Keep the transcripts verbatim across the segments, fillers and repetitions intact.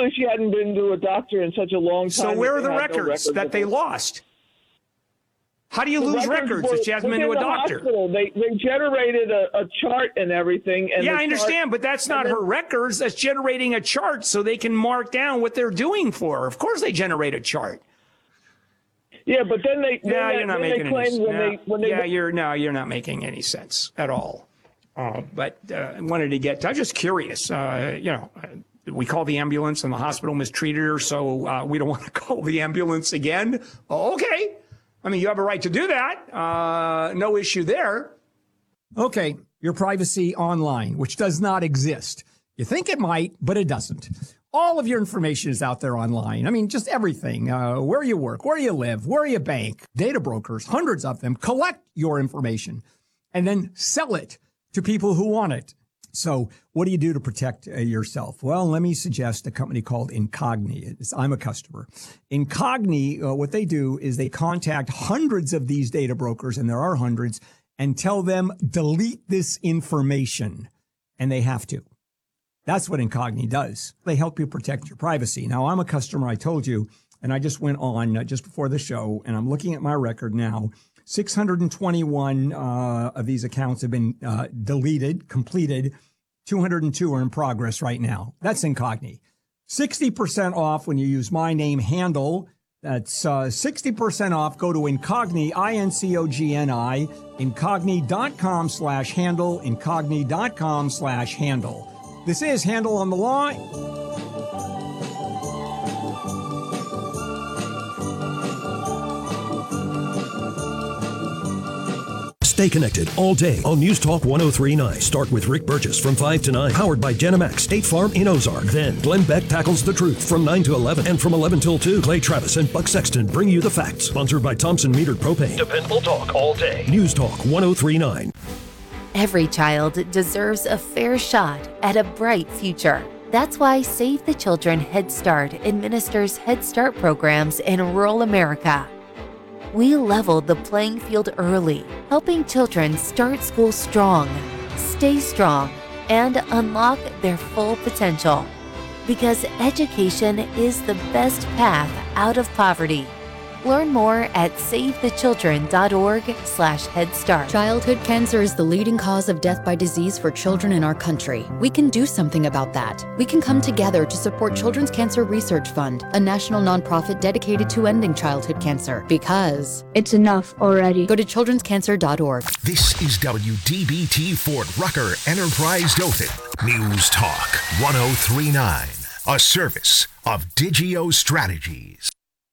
especially if she hadn't been to a doctor in such a long time. So where are the records, no records that they lost? How do you the lose records, records were, if she hasn't been to a doctor? Hospital. They they generated a, a chart and everything. And yeah, I understand, but that's not her records. That's generating a chart so they can mark down what they're doing for her. Of course they generate a chart. Yeah, but then they then yeah, they, you're not then making they claim any, when no, they when they yeah, you're no, you're not making any sense at all. Uh, but uh, I wanted to get. I'm just curious. Uh, you know, we call the ambulance and the hospital mistreated her, so uh, we don't want to call the ambulance again. Oh, okay. I mean, you have a right to do that. Uh, no issue there. Okay, your privacy online, which does not exist. You think it might, but it doesn't. All of your information is out there online. I mean, just everything. Uh, where you work, where you live, where you bank. Data brokers, hundreds of them, collect your information and then sell it to people who want it. So what do you do to protect uh, yourself? Well, let me suggest a company called Incogni. It's, I'm a customer. Incogni, uh, what they do is they contact hundreds of these data brokers, and there are hundreds, and tell them, delete this information. And they have to. That's what Incogni does. They help you protect your privacy. Now, I'm a customer, I told you, and I just went on uh, just before the show, and I'm looking at my record now. six hundred twenty-one uh, of these accounts have been uh, deleted, completed. two hundred two are in progress right now. That's Incogni. sixty percent off when you use my name, Handle. That's uh, sixty percent off. Go to Incogni, I N C O G N I, incogni.com slash handle, incogni.com slash handle. This is Handle on the Line. Stay connected all day on News Talk one oh three point nine. Start with Rick Burgess from five to nine. Powered by Genemax State Farm in Ozark. Then Glenn Beck tackles the truth from nine to eleven. And from eleven till two, Clay Travis and Buck Sexton bring you the facts. Sponsored by Thompson Metered Propane. Dependable talk all day. News Talk one oh three point nine. Every child deserves a fair shot at a bright future. That's why Save the Children Head Start administers Head Start programs in rural America. We leveled the playing field early, helping children start school strong, stay strong, and unlock their full potential. Because education is the best path out of poverty. Learn more at savethechildren.org slash Head Start. Childhood cancer is the leading cause of death by disease for children in our country. We can do something about that. We can come together to support Children's Cancer Research Fund, a national nonprofit dedicated to ending childhood cancer. Because it's enough already. Go to children's cancer dot org. This is W D B T Fort Rucker Enterprise Dothan. News Talk one oh three point nine. A service of Digio Strategies.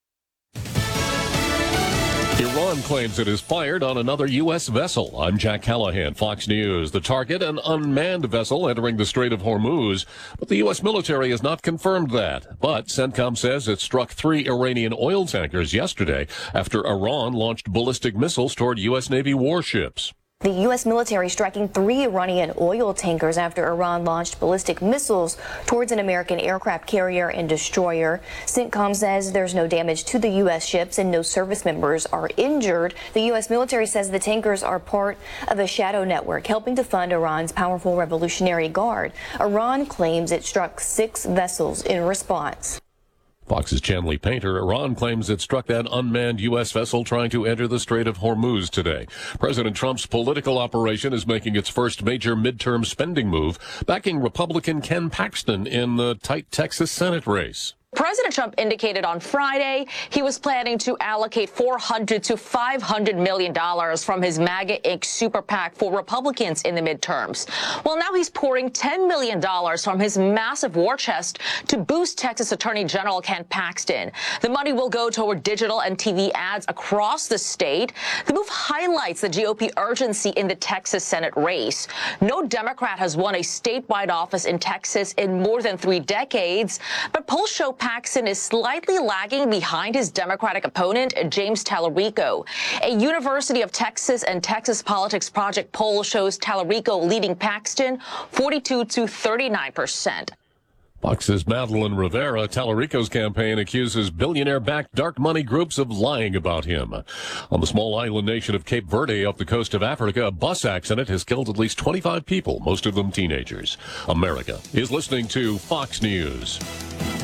Iran claims it has fired on another U S vessel. I'm Jack Callahan, Fox News. The target, an unmanned vessel entering the Strait of Hormuz. But the U S military has not confirmed that. But CENTCOM says it struck three Iranian oil tankers yesterday after Iran launched ballistic missiles toward U S Navy warships. The U S military striking three Iranian oil tankers after Iran launched ballistic missiles towards an American aircraft carrier and destroyer. CENTCOM says there's no damage to the U S ships and no service members are injured. The U S military says the tankers are part of a shadow network helping to fund Iran's powerful Revolutionary Guard. Iran claims it struck six vessels in response. Fox's Chanley Painter. Iran claims it struck that unmanned U S vessel trying to enter the Strait of Hormuz today. President Trump's political operation is making its first major midterm spending move, backing Republican Ken Paxton in the tight Texas Senate race. President Trump indicated on Friday he was planning to allocate four hundred to five hundred million dollars from his MAGA Incorporated super PAC for Republicans in the midterms. Well, now he's pouring ten million dollars from his massive war chest to boost Texas Attorney General Ken Paxton. The money will go toward digital and T V ads across the state. The move highlights the G O P urgency in the Texas Senate race. No Democrat has won a statewide office in Texas in more than three decades, but polls show Paxton is slightly lagging behind his Democratic opponent, James Tallarico. A University of Texas and Texas Politics Project poll shows Tallarico leading Paxton forty-two to thirty-nine percent. Fox's Madeline Rivera. Tallarico's campaign accuses billionaire-backed dark money groups of lying about him. On the small island nation of Cape Verde off the coast of Africa, a bus accident has killed at least twenty-five people, most of them teenagers. America is listening to Fox News.